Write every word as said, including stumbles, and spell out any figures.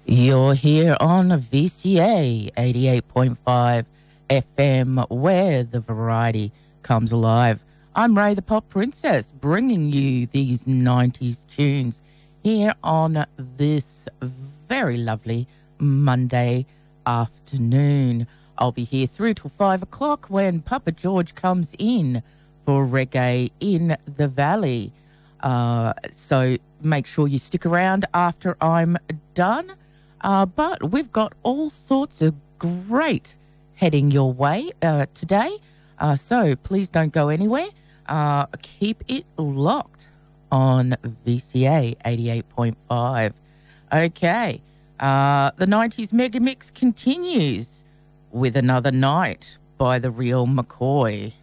You're here on V C A eighty-eight point five F M, where the variety comes alive. I'm Ray the Pop Princess, bringing you these nineties tunes here on this very lovely Monday afternoon. I'll be here through till five o'clock when Papa George comes in for Reggae in the Valley. Uh, so make sure you stick around after I'm done. Uh, but we've got all sorts of great heading your way uh, today. Uh, so please don't go anywhere. Uh, keep it locked on V C A eighty-eight point five. Okay. Uh, the nineties Mega Mix continues with Another Night by The Real McCoy.